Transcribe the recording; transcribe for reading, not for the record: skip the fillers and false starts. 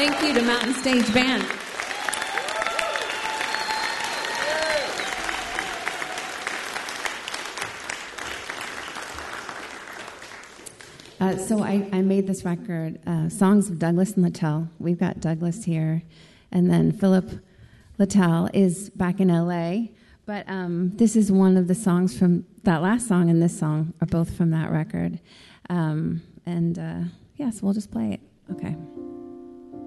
Thank you to Mountain Stage Band. So I made this record, songs of Douglas and Littell. We've got Douglas here, and then Philip Littell is back in L.A., but this is one of the songs from that last song and this song are both from that record. So we'll just play it. Okay.